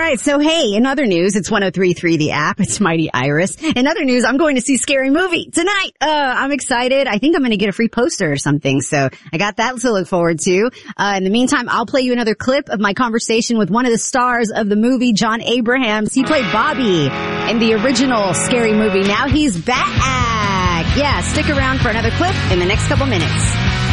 right. So, hey, in other news, it's 103.3 The App. It's Mighty Iris. In other news, I'm going to see Scary Movie tonight. I'm excited. I think I'm going to get a free poster or something. So I got that to look forward to. In the meantime, I'll play you another clip of my conversation with one of the stars of the movie, John Abrahams. He played Bobby in the original Scary Movie. Now he's back. Yeah, stick around for another clip in the next couple minutes.